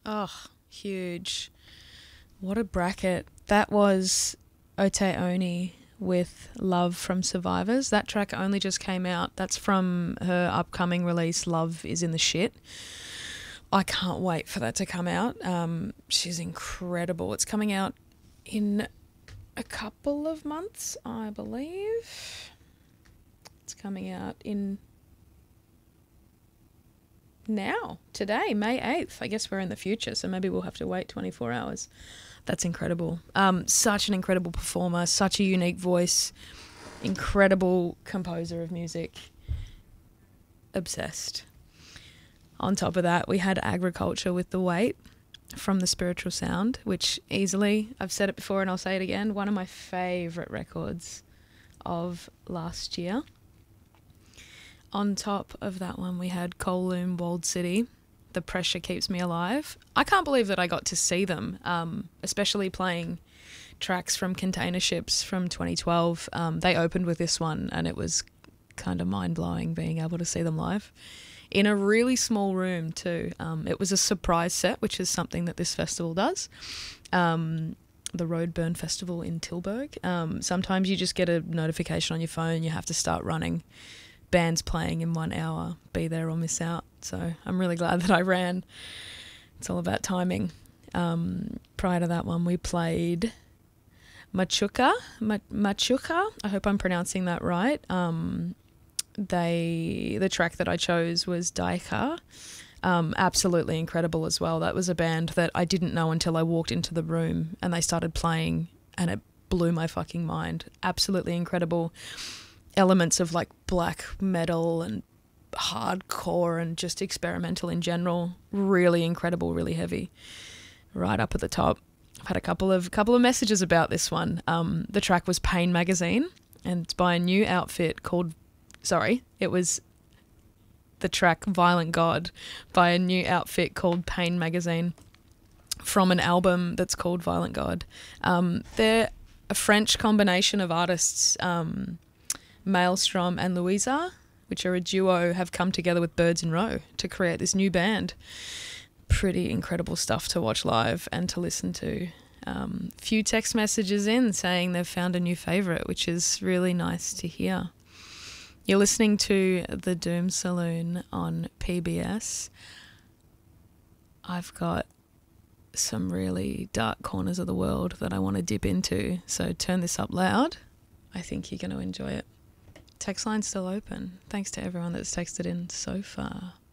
Oh, huge. What a bracket. That was Ote Oni with Love from Survivors. That track only just came out. That's from her upcoming release, Love is in the Shit. I can't wait for that to come out. She's incredible. It's coming out in a couple of months, I believe. It's coming out in now, today, May 8th. I guess we're in the future, so maybe we'll have to wait 24 hours. That's incredible. Such an incredible performer, such a unique voice, incredible composer of music. Obsessed. On top of that, we had Agriculture with The Weight from The Spiritual Sound, which easily, I've said it before and I'll say it again, one of my favourite records of last year. On top of that one, we had Kowloon Walled City, The Pressure Keeps Me Alive. I can't believe that I got to see them, especially playing tracks from Container Ships from 2012. They opened with this one and it was kind of mind-blowing being able to see them live in a really small room too. It was a surprise set, which is something that this festival does. The Roadburn Festival in Tilburg. Sometimes you just get a notification on your phone, you have to start running. Bands playing in 1 hour, be there or miss out. So I'm really glad that I ran. It's all about timing. Prior to that one, we played Machuca. I hope I'm pronouncing that right. The track that I chose was Daika. Absolutely incredible as well. That was a band that I didn't know until I walked into the room and they started playing and it blew my fucking mind. Absolutely incredible. Elements of like black metal and hardcore and just experimental in general. Really incredible, really heavy. Right up at the top. I've had a couple of messages about this one. The track was Pain Magazine and it's by a new outfit called, it was the track Violent God by a new outfit called Pain Magazine from an album that's called Violent God. They're a French combination of artists, Maelstrom and Louisa, which are a duo, have come together with Birds in Row to create this new band. Pretty incredible stuff to watch live and to listen to. Few text messages in saying they've found a new favourite, which is really nice to hear. You're listening to The Doom Saloon on PBS. I've got some really dark corners of the world that I want to dip into, so turn this up loud. I think you're going to enjoy it. Text line's still open. Thanks to everyone that's texted in so far.